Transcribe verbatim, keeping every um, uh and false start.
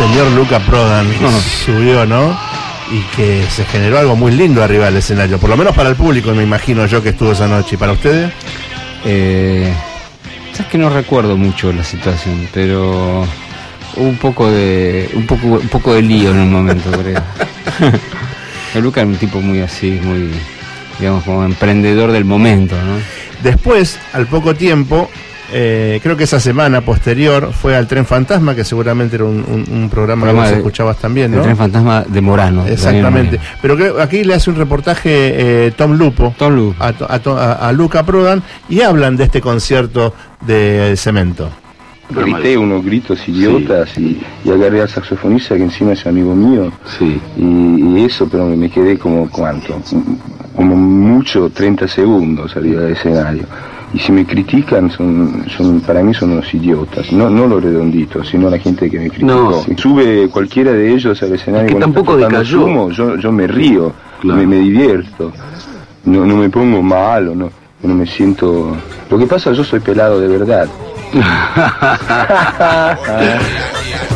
señor Luca Prodan No, no. subió, ¿no? Y que se generó algo muy lindo arriba del escenario, por lo menos para el público, me imagino yo que estuvo esa noche. ¿Y para ustedes? Eh, sabes que no recuerdo mucho la situación, pero hubo un poco de un poco un poco de lío en un momento, creo. El Luca era un tipo muy así, muy, digamos, como emprendedor del momento, ¿no? Después, al poco tiempo, eh, creo que esa semana posterior fue al Tren Fantasma, que seguramente era un, un, un programa, programa que vos de, escuchabas también, ¿no? El Tren Fantasma de Morano. Exactamente. Pero creo, aquí le hace un reportaje eh, Tom Lupo, Tom Lupo. A, a, a Luca Prodan, y hablan de este concierto de Cemento. Grité unos gritos idiotas, sí. y, y agarré al saxofonista que encima es amigo mío, sí. y, y eso, pero me quedé como, ¿cuánto? Como mucho, treinta segundos arriba del escenario. Y si me critican, son, son para mí son unos idiotas, no, no los redonditos, sino la gente que me criticó. No. Si sube cualquiera de ellos al escenario, es que tampoco decayó. Sumo, yo, yo me río, claro. me, me divierto, no, no me pongo mal o no, no me siento... Lo que pasa, yo soy pelado de verdad.